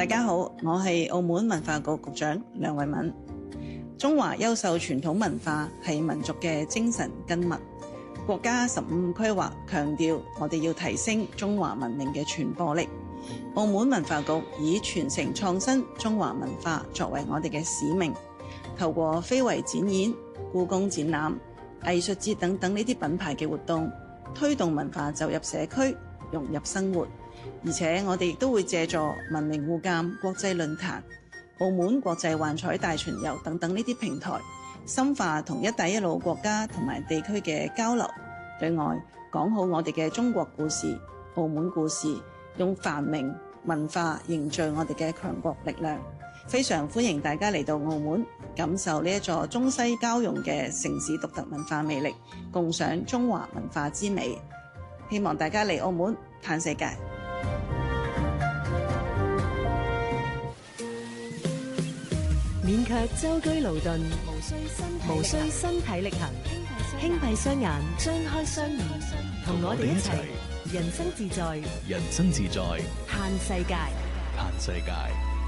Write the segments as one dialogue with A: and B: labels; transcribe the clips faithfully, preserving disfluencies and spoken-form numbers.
A: 家好，我係澳門文化局局長梁慧敏。中華優秀傳統文化係民族嘅精神根脈。國家十五規劃強調，我哋要提升中華文明嘅傳播力。澳門文化局以傳承創新中華文化作為我哋嘅使命，透過非遺展演、故宮展覽、藝術節等等呢啲品牌嘅活動，推動文化走入社區，融入生活。而且我哋亦都會借助文明互鑒國際論壇、澳門國際幻彩大巡遊等等呢啲平台，深化同一帶一路國家同埋地區嘅交流。對外講好我哋嘅中國故事、澳門故事，用繁榮文化凝聚我哋嘅強國力量。非常歡迎大家嚟到澳門，感受呢一座中西交融嘅城市獨特文化魅力，共賞中華文化之美。希望大家嚟澳門嘆世界。
B: 免卻舟車勞頓，無需身體力行，輕閉雙眼，張開雙耳，同我哋一齊人生自在，
C: 人生自在，
B: 嘆世界，
C: 嘆世界。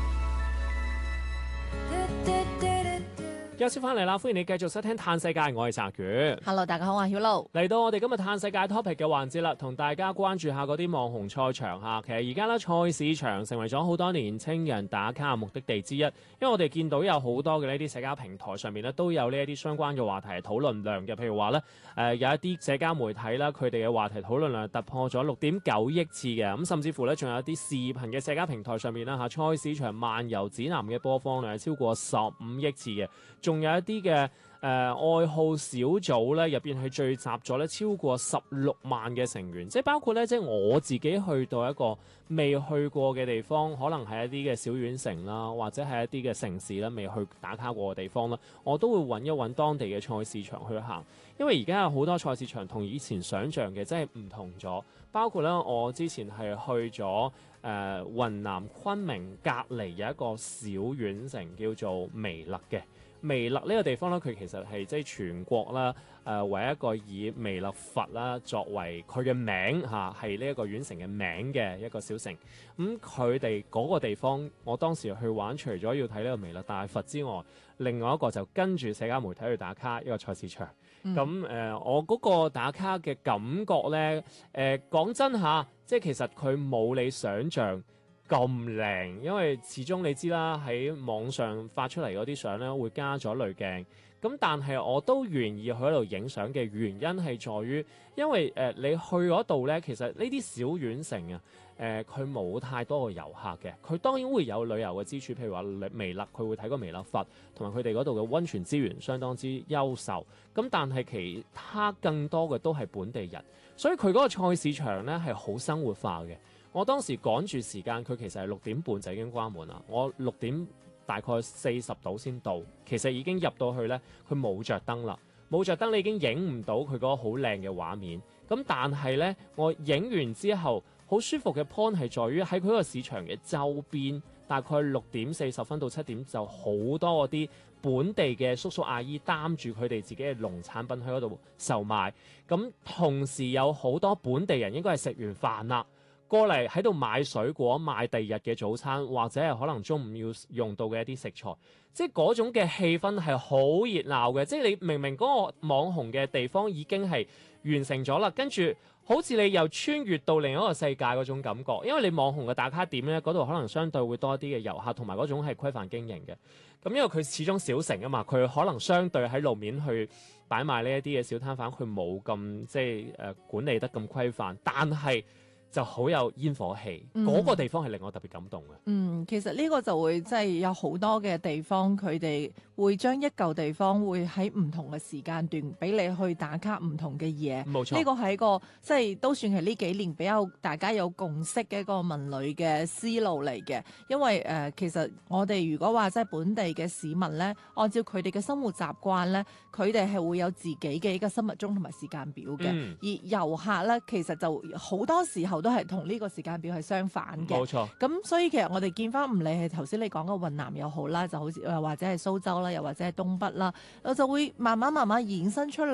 D: 休息翻嚟啦，歡迎你繼續收聽嘆世界，我係澤宇。
E: Hello， 大家好，我係曉露。
D: 嚟到我哋今日嘆世界 topic 嘅環節啦，同大家關注下嗰啲網紅賽場嚇。其實而家咧菜市場成為咗好多年青人打卡嘅目的地之一，因為我哋見到有好多嘅呢啲社交平台上面咧都有呢一啲相關嘅話題討論量嘅，譬如話咧誒有一啲社交媒體啦，佢哋嘅話題討論量突破咗六點九億次嘅，咁甚至乎咧仲有一啲視頻嘅社交平台上面啦嚇，菜市場漫遊指南嘅播放量係超過十五億次嘅。仲有一啲嘅誒愛好小組咧，入邊係聚集咗咧超過十六萬嘅成員，即係包括咧，即係我自己去到一個未去過嘅地方，可能係一啲嘅小縣城啦，或者係一啲嘅城市啦，未去打卡過嘅地方啦，我都會揾一揾當地嘅菜市場去行，因為而家有好多菜市場同以前想像嘅真係唔同咗，包括咧我之前係去咗誒、呃、雲南昆明隔離有一個小縣城叫做彌勒嘅。彌勒呢個地方咧，佢其實係即係全國啦，誒、呃、為一個以彌勒佛啦作為佢嘅名嚇，係呢一個縣城嘅名嘅一個小城。咁佢哋嗰個地方，我當時去玩，除咗要睇呢個彌勒大佛之外，另外一個就跟住社交媒體去打卡一個菜市場。咁誒、嗯呃，我嗰個打卡嘅感覺咧，誒、呃、講真嚇，即係其實佢冇你想象咁靚，因為始終你知啦，喺網上發出嚟嗰啲相咧會加咗濾鏡，咁但係我都願意去喺度影相嘅原因係在於，因為誒、呃、你去嗰度咧，其實呢啲小縣城啊，誒佢冇太多嘅遊客嘅，佢當然會有旅遊嘅支柱，譬如話彌勒，佢會睇個彌勒佛，同埋佢哋嗰度嘅溫泉資源相當之優秀，咁但係其他更多嘅都係本地人，所以佢嗰個菜市場咧係好生活化嘅。我當時趕住時間，佢其實係六點半就已經關門啦。我六點大概四十度先到，其實已經入到去呢，佢冇着燈啦，冇着燈你已經影唔到佢嗰個好靚嘅畫面。咁但係呢，我影完之後，好舒服嘅 point 係在於喺佢個市場嘅周邊，大概六點四十分到七點就好多嗰啲本地嘅叔叔阿姨擔住佢哋自己嘅農產品喺嗰度售賣。咁同時有好多本地人應該係食完飯啦，過嚟喺度買水果，買第二日嘅早餐，或者係可能中午要用到嘅一啲食材，即係嗰種嘅氣氛係好熱鬧嘅。即係你明明嗰個網紅嘅地方已經係完成咗啦，跟住好似你又穿越到另一個世界嗰種感覺。因為你網紅嘅打卡點呢，嗰度可能相對會多啲嘅遊客，同埋嗰種係規範經營嘅。咁因為佢始終小城啊嘛，佢可能相對喺路面去擺賣呢一啲嘅小攤販，佢冇咁即係誒、呃、管理得咁規範，但係就好有煙火氣，嗰、嗯、個地方係令我特別感動嘅。
E: 嗯，其實呢個就會即係有好多嘅地方，佢哋會將一嚿地方會喺唔同嘅時間段俾你去打卡唔同嘅嘢。
D: 冇錯，
E: 呢個係一個即係都算係呢幾年比較大家有共識嘅一個文旅嘅思路嚟嘅。因為誒、呃，其實我哋如果話即係本地嘅市民咧，按照佢哋嘅生活習慣咧，佢哋係會有自己嘅一個生物鐘同埋時間表嘅。嗯、而遊客咧，其實就好多時候都係同呢個時間表係相反嘅。冇錯。咁所以其實我哋見翻唔理係頭先你講嘅雲南又好啦，就好似或者係蘇州啦，又或者係東北啦，我就會慢慢慢慢衍生出嚟。